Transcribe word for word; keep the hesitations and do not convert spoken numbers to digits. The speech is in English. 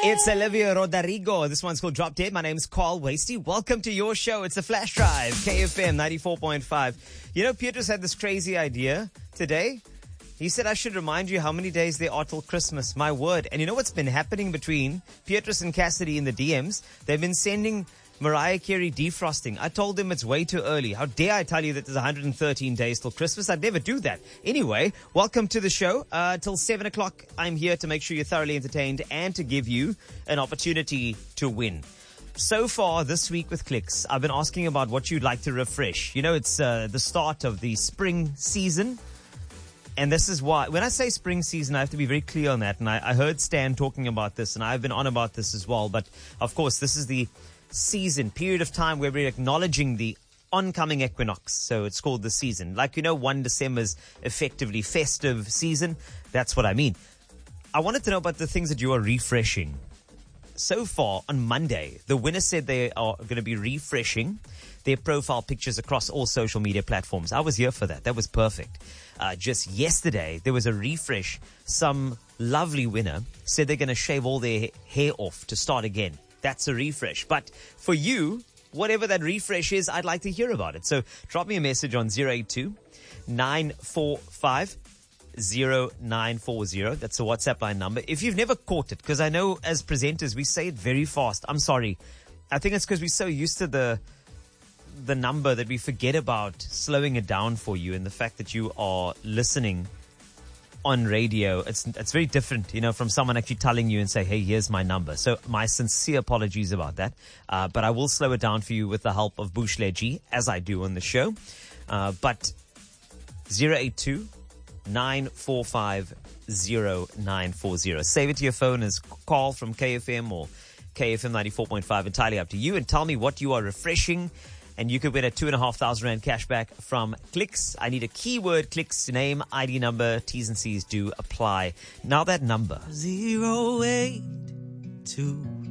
It's Olivia Rodrigo. This one's called Drop Dead. My name's Carl Wasty. Welcome to your show. It's a Flash Drive, K F M ninety-four point five. You know, Petrus had this crazy idea today. He said I should remind you how many days there are till Christmas. My word. And you know what's been happening between Petrus and Cassidy in the D Ms? They've been sending Mariah Carey defrosting. I told them it's way too early. How dare I tell you that there's one hundred thirteen days till Christmas? I'd never do that. Anyway, welcome to the show. Uh, till seven o'clock, I'm here to make sure you're thoroughly entertained and to give you an opportunity to win. So far this week with Clicks, I've been asking about what you'd like to refresh. You know, it's uh, the start of the spring season. And this is why, when I say spring season, I have to be very clear on that. And I, I heard Stan talking about this, and I've been on about this as well. But, of course, this is the season, period of time where we're acknowledging the oncoming equinox. So it's called the season. Like, you know, one December's effectively festive season. That's what I mean. I wanted to know about the things that you are refreshing. So far, on Monday, the winner said they are going to be refreshing their profile pictures across all social media platforms. I was here for that. That was perfect. Uh, just yesterday, there was a refresh. Some lovely winner said they're going to shave all their hair off to start again. That's a refresh. But for you, whatever that refresh is, I'd like to hear about it. So drop me a message on zero eight two, nine four five, zero nine four zero. That's a WhatsApp line number. If you've never caught it, because I know as presenters, we say it very fast. I'm sorry. I think it's because we're so used to the the number that we forget about slowing it down for you, and the fact that you are listening on radio. It's it's very different, you know, from someone actually telling you and say, hey, here's my number. So my sincere apologies about that. Uh, but I will slow it down for you with the help of Bushleji, as I do on the show. Uh, but zero eight two, nine four five, zero nine four zero. Save it to your phone as Carl from K F M or K F M ninety-four point five. Entirely up to you. And tell me what you are refreshing. And you could win a two and a half thousand rand cashback from Clicks. I need a keyword, Clicks, name, I D number, T's and C's do apply. Now that number. Zero eight two